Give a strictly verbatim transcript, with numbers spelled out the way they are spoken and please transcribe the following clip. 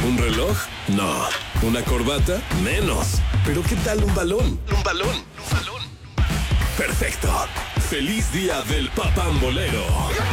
¿Un reloj? No. ¿Una corbata? Menos. ¿Pero qué tal un balón? Un balón. Un balón. Perfecto. ¡Feliz día del papambolero!